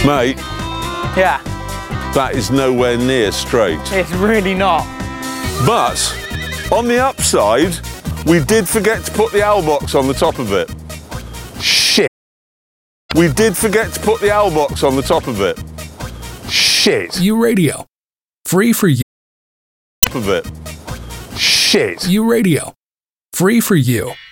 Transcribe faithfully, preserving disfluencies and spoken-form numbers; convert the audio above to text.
Mate, Yeah, that is nowhere near straight. it's really not. But on the upside, we did forget to put the owl box on the top of it. Shit. We did forget to put the owl box on the top of it. Shit. U Radio. Free for you. Top of it. Shit. U Radio. Free for you.